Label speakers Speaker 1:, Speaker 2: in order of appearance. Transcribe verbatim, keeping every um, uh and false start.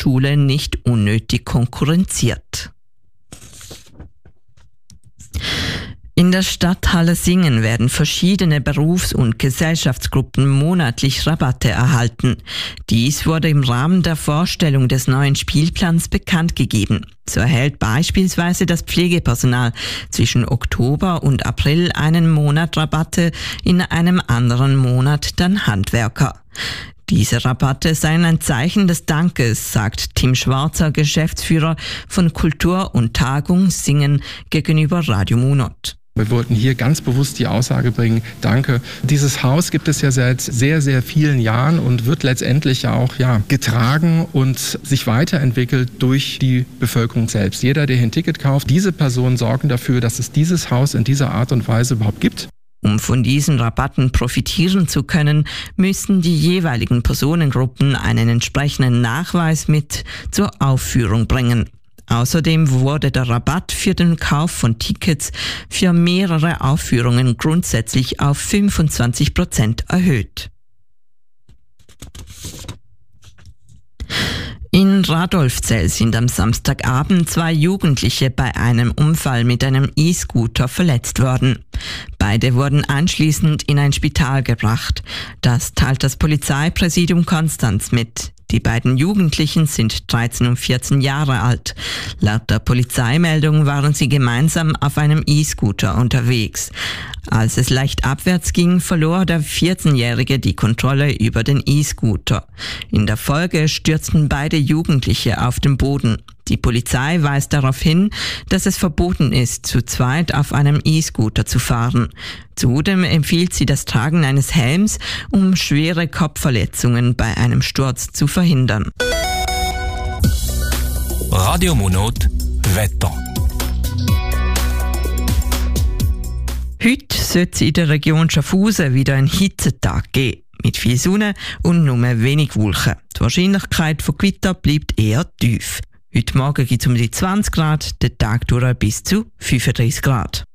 Speaker 1: Schule nicht unnötig konkurrenziert. In der Stadthalle Singen werden verschiedene Berufs- und Gesellschaftsgruppen monatlich Rabatte erhalten. Dies wurde im Rahmen der Vorstellung des neuen Spielplans bekannt gegeben. So erhält beispielsweise das Pflegepersonal zwischen Oktober und April einen Monat Rabatte, in einem anderen Monat dann Handwerker. Diese Rabatte seien ein Zeichen des Dankes, sagt Tim Schwarzer, Geschäftsführer von Kultur und Tagung Singen gegenüber Radio Munot.
Speaker 2: Wir wollten hier ganz bewusst die Aussage bringen, danke. Dieses Haus gibt es ja seit sehr, sehr vielen Jahren und wird letztendlich ja auch ja, getragen und sich weiterentwickelt durch die Bevölkerung selbst. Jeder, der hier ein Ticket kauft, diese Personen sorgen dafür, dass es dieses Haus in dieser Art und Weise überhaupt gibt.
Speaker 1: Um von diesen Rabatten profitieren zu können, müssen die jeweiligen Personengruppen einen entsprechenden Nachweis mit zur Aufführung bringen. Außerdem wurde der Rabatt für den Kauf von Tickets für mehrere Aufführungen grundsätzlich auf fünfundzwanzig Prozent erhöht. In Radolfzell sind am Samstagabend zwei Jugendliche bei einem Unfall mit einem E-Scooter verletzt worden. Beide wurden anschließend in ein Spital gebracht. Das teilt das Polizeipräsidium Konstanz mit. Die beiden Jugendlichen sind dreizehn und vierzehn Jahre alt. Laut der Polizeimeldung waren sie gemeinsam auf einem E-Scooter unterwegs. Als es leicht abwärts ging, verlor der vierzehnjährige die Kontrolle über den E-Scooter. In der Folge stürzten beide Jugendliche auf den Boden. Die Polizei weist darauf hin, dass es verboten ist, zu zweit auf einem E-Scooter zu fahren. Zudem empfiehlt sie das Tragen eines Helms, um schwere Kopfverletzungen bei einem Sturz zu verhindern.
Speaker 3: Radio Munot Wetter.
Speaker 1: Heute sollte es in der Region Schaffhausen wieder einen Hitzetag geben, mit viel Sonne und nur wenig Wolken. Die Wahrscheinlichkeit von Gewitter bleibt eher tief. Heute Morgen gibt es um die zwanzig Grad, den Tag durch bis zu fünfunddreißig Grad.